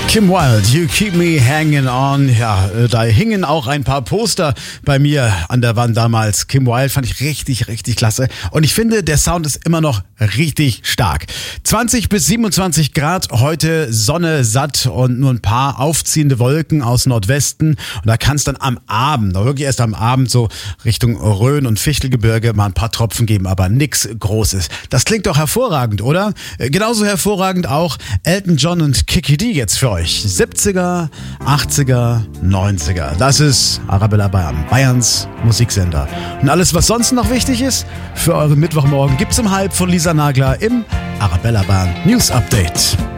Kim Wilde, You Keep Me Hanging On. Ja, da hingen auch ein paar Poster bei mir an der Wand damals. Kim Wilde fand ich richtig, richtig klasse. Und ich finde, der Sound ist immer noch richtig stark. 20 bis 27 Grad, heute Sonne satt und nur ein paar aufziehende Wolken aus Nordwesten. Und da kann es dann am Abend, wirklich erst am Abend so Richtung Rhön und Fichtelgebirge mal ein paar Tropfen geben, aber nix Großes. Das klingt doch hervorragend, oder? Genauso hervorragend auch Elton John und Kiki D jetzt für euch. 70er, 80er, 90er. Das ist Arabella Bayern, Bayerns Musiksender. Und alles, was sonst noch wichtig ist, für euren Mittwochmorgen gibt's im Hype von Lisa Nagler im Arabella Bayern News Update.